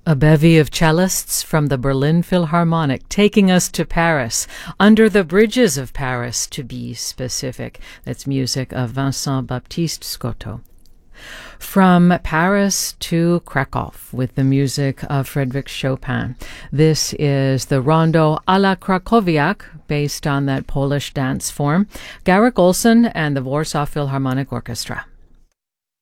A bevy of cellists from the Berlin Philharmonic taking us to Paris, under the bridges of Paris, to be specific. That's music of Vincent Baptiste Scotto. From Paris to Krakow with the music of Frédéric Chopin. This is the Rondo à la Krakowiak, based on that Polish dance form. Garrick Olson and the Warsaw Philharmonic Orchestra.